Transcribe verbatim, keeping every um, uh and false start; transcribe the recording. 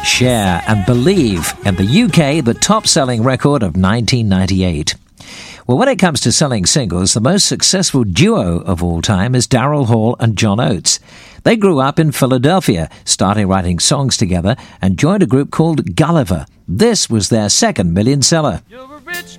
Cher and Believe, in the U K, the top-selling record of nineteen ninety-eight. Well, when it comes to selling singles, the most successful duo of all time is Daryl Hall and John Oates. They grew up in Philadelphia, starting writing songs together, and joined a group called Gulliver. This was their second million seller.